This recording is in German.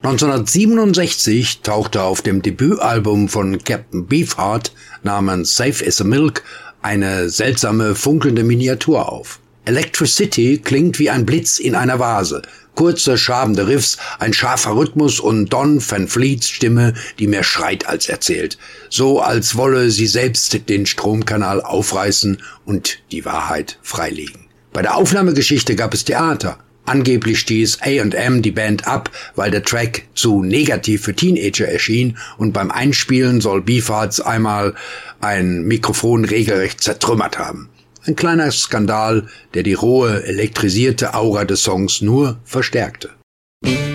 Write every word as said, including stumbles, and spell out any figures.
neunzehnhundertsiebenundsechzig tauchte auf dem Debütalbum von Captain Beefheart namens Safe as a Milk eine seltsame funkelnde Miniatur auf. Electricity klingt wie ein Blitz in einer Vase. Kurze, schabende Riffs, ein scharfer Rhythmus und Don Van Vliets Stimme, die mehr schreit als erzählt. So als wolle sie selbst den Stromkanal aufreißen und die Wahrheit freilegen. Bei der Aufnahmegeschichte gab es Theater. Angeblich stieß A und M die Band ab, weil der Track zu negativ für Teenager erschien und beim Einspielen soll Beefheart einmal ein Mikrofon regelrecht zertrümmert haben. Ein kleiner Skandal, der die rohe, elektrisierte Aura des Songs nur verstärkte.